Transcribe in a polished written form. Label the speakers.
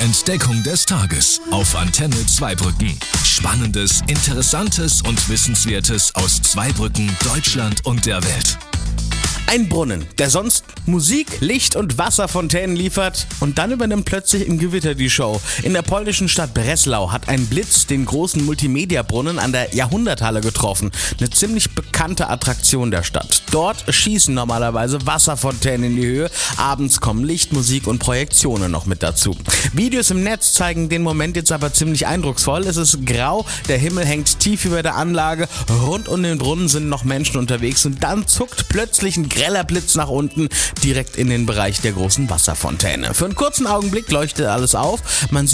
Speaker 1: Entdeckung des Tages auf Antenne Zweibrücken. Spannendes, Interessantes und Wissenswertes aus Zweibrücken, Deutschland und der Welt.
Speaker 2: Ein Brunnen, der sonst Musik, Licht und Wasserfontänen liefert und dann übernimmt plötzlich im Gewitter die Show. In der polnischen Stadt Breslau hat ein Blitz den großen Multimedia-Brunnen an der Jahrhunderthalle getroffen. Eine ziemlich bekannte Attraktion der Stadt. Dort schießen normalerweise Wasserfontänen in die Höhe. Abends kommen Licht, Musik und Projektionen noch mit dazu. Videos im Netz zeigen den Moment jetzt aber ziemlich eindrucksvoll. Es ist grau, der Himmel hängt tief über der Anlage, rund um den Brunnen sind noch Menschen unterwegs und dann zuckt plötzlich ein greller Blitz nach unten, direkt in den Bereich der großen Wasserfontäne. Für einen kurzen Augenblick leuchtet alles auf, man